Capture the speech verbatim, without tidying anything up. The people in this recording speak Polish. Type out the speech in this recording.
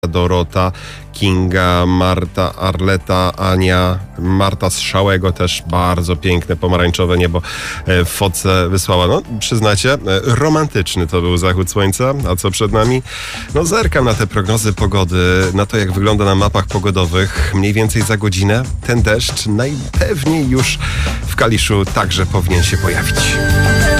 Dorota, Kinga, Marta, Arleta, Ania, Marta z Szałego też bardzo piękne pomarańczowe niebo w fotce wysłała. No, przyznacie, romantyczny to był zachód słońca. A co przed nami? No, zerkam na te prognozy pogody, na to, jak wygląda na mapach pogodowych. Mniej więcej za godzinę ten deszcz najpewniej już w Kaliszu także powinien się pojawić.